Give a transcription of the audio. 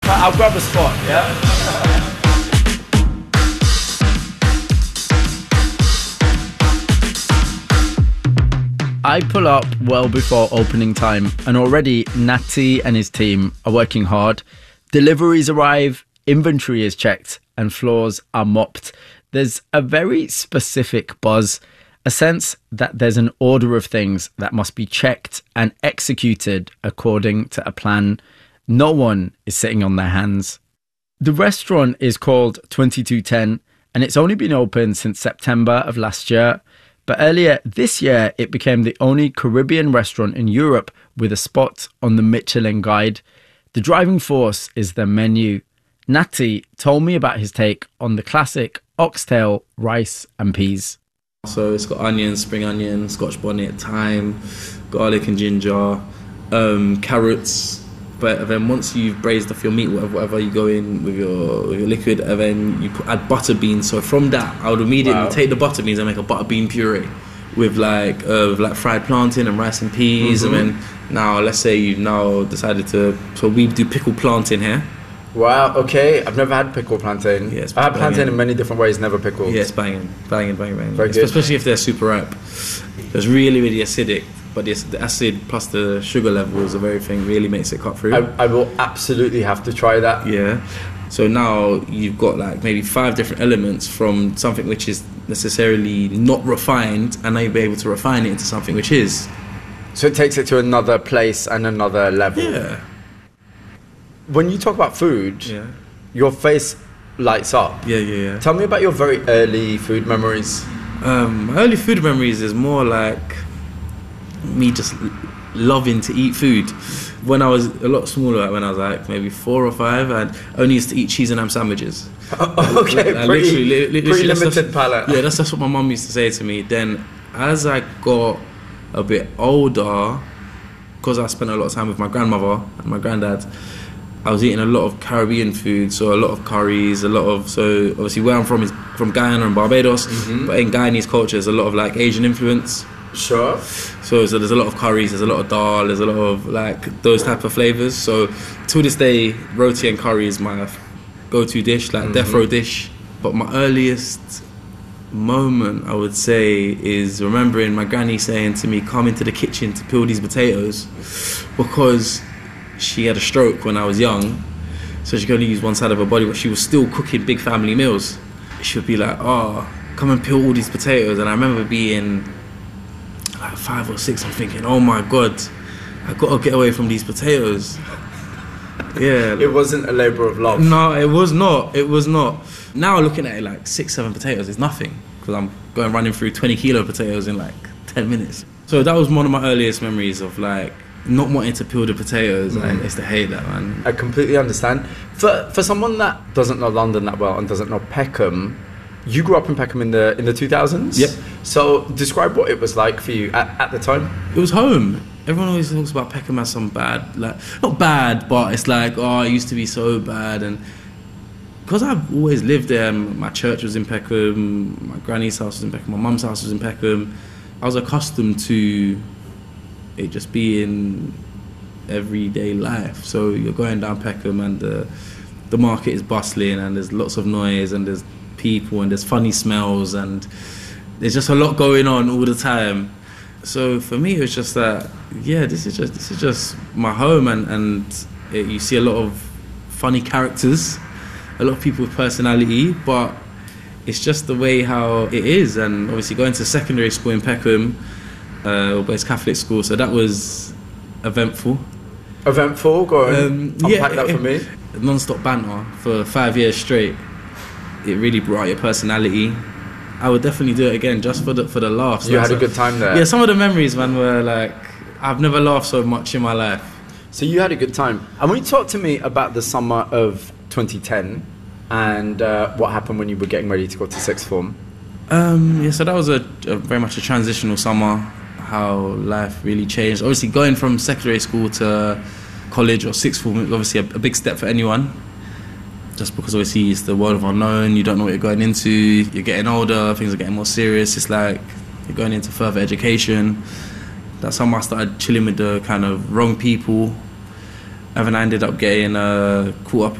I'll grab a spot, yeah? I pull up well before opening time, and already Natty and his team are working hard. Deliveries arrive, inventory is checked, and floors are mopped. There's a very specific buzz, a sense that there's an order of things that must be checked and executed according to a plan. No one is sitting on their hands. The restaurant is called 2210, and it's only been open since September of last year. But earlier this year, it became the only Caribbean restaurant in Europe with a spot on the Michelin Guide. The driving force is the menu. Natty told me about his take on the classic oxtail, rice and peas. So it's got onions, spring onion, scotch bonnet, thyme, garlic and ginger, carrots. But then once you've braised off your meat, whatever you go in with your liquid, and then you add butter beans. So from that, I would immediately take the butter beans and make a butter bean puree with like fried plantain and rice and peas. And then now, let's say you've now decided to, so we do pickled plantain here. Wow, okay. I've never had pickled plantain. Yes, I had plantain in many different ways, never pickled. Yes, banging. Very good. Good. Especially if they're super ripe. It's really, really acidic. But the acid plus the sugar levels of everything really makes it cut through. I will absolutely have to try that. Yeah. So now you've got like maybe 5 different elements from something which is necessarily not refined, and now you'll be able to refine it into something which is. So it takes it to another place and another level. Yeah. When you talk about food, your face lights up. Yeah. Tell me about your very early food memories. My early food memories is more like me just loving to eat food. When I was a lot smaller, when I was like maybe 4 or 5, I only used to eat cheese and ham sandwiches. Okay, pretty limited palate. Yeah, that's what my mum used to say to me. Then as I got a bit older, because I spent a lot of time with my grandmother and my granddad, I was eating a lot of Caribbean food, so a lot of curries, so obviously where I'm from is from Guyana and Barbados, but in Guyanese culture there's a lot of like Asian influence. Sure. So there's a lot of curries, there's a lot of dal, there's a lot of like those type of flavours. So to this day, roti and curry is my go-to dish, like death row dish. But my earliest moment, I would say, is remembering my granny saying to me, come into the kitchen to peel these potatoes, because she had a stroke when I was young, so she could only use one side of her body, but she was still cooking big family meals. She would be like, come and peel all these potatoes. And I remember being like 5 or 6, I'm thinking, oh my God, I gotta get away from these potatoes. Yeah. It wasn't a labour of love. No, it was not. Now looking at it, like 6, 7 potatoes is nothing, because I'm running through 20 kilo potatoes in like 10 minutes. So that was one of my earliest memories of like not wanting to peel the potatoes. I used to hate that, man. I completely understand. For someone that doesn't know London that well and doesn't know Peckham, you grew up in Peckham in the 2000s? Yep. So describe what it was like for you at the time. It was home. Everyone always talks about Peckham as some bad, like, not bad, but it's like, it used to be so bad. And because I've always lived there, my church was in Peckham, my granny's house was in Peckham, my mum's house was in Peckham, I was accustomed to it just being everyday life. So you're going down Peckham and the market is bustling and there's lots of noise and there's people and there's funny smells and there's just a lot going on all the time. So for me it was just that, this is just my home, and you see a lot of funny characters, a lot of people with personality, but it's just the way how it is. And obviously going to secondary school in Peckham, boys Catholic school, so that was eventful. Go on, unpack that for me. Non-stop banter for 5 years straight. It really brought out your personality. I would definitely do it again, just for the laughs. You had a good time there. Yeah, some of the memories, man, were like, I've never laughed so much in my life. So you had a good time. And will you talk to me about the summer of 2010 and what happened when you were getting ready to go to sixth form? So that was a very much a transitional summer, how life really changed. Obviously going from secondary school to college or sixth form is obviously a big step for anyone, just because obviously it's the world of unknown, you don't know what you're going into, you're getting older, things are getting more serious, it's like you're going into further education. That summer I started chilling with the kind of wrong people, and then I ended up getting caught up